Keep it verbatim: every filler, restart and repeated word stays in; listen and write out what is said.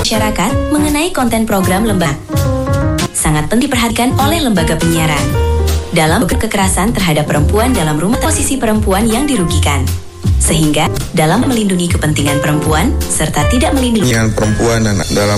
masyarakat mengenai konten program lembaga. Sangat penting diperhatikan oleh lembaga penyiaran. Dalam kekerasan terhadap perempuan dalam rumah posisi perempuan yang dirugikan. Sehingga dalam melindungi kepentingan perempuan serta tidak melindungi perempuan dan dalam